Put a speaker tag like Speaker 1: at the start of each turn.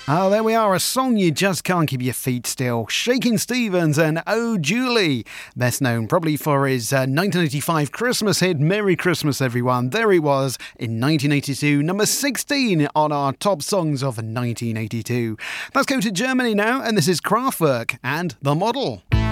Speaker 1: Oh, there we are, a song you just can't keep your feet still. Shakin' Stevens and Oh Julie. Best known probably for his 1985 Christmas hit, Merry Christmas Everyone. There he was in 1982, number 16 on our top songs of 1982. Let's go to Germany now, and this is Kraftwerk and The Model.